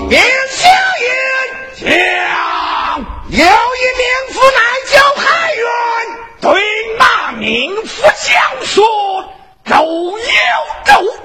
禀相爷， 将有一名妇乃叫海云， 对马名副将说：周有周